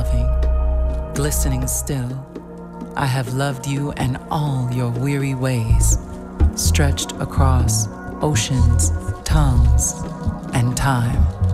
loving, glistening still. I have loved you and all your weary ways, stretched across oceans, tongues, and time.